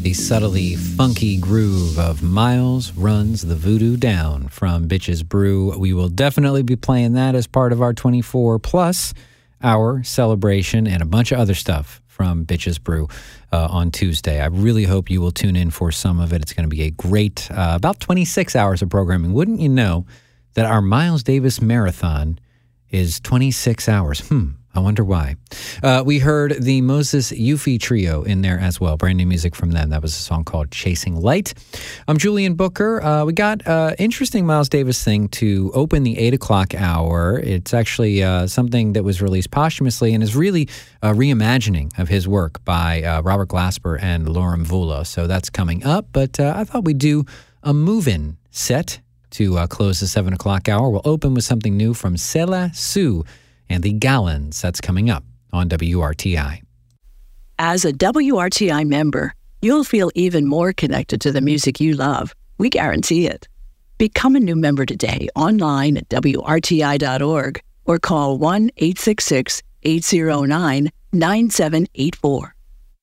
the subtly funky groove of Miles Runs the Voodoo Down from Bitches Brew. We will definitely be playing that as part of our 24 plus hour celebration and a bunch of other stuff from Bitches Brew on Tuesday. I really hope you will tune in for some of it. It's going to be a great, about 26 hours of programming. Wouldn't you know that our Miles Davis Marathon is 26 hours? I wonder why. We heard the Moses Yuffie Trio in there as well. Brand new music from them. That was a song called Chasing Light. I'm Julian Booker. We got an interesting Miles Davis thing to open the 8 o'clock hour. It's actually something that was released posthumously and is really a reimagining of his work by Robert Glasper and Lauren Vula. So that's coming up. But I thought we'd do a move-in set to close the 7 o'clock hour. We'll open with something new from Sela Sue and the Gallons. That's coming up on WRTI. As a WRTI member, you'll feel even more connected to the music you love. We guarantee it. Become a new member today online at WRTI.org or call 1-866-809-9784.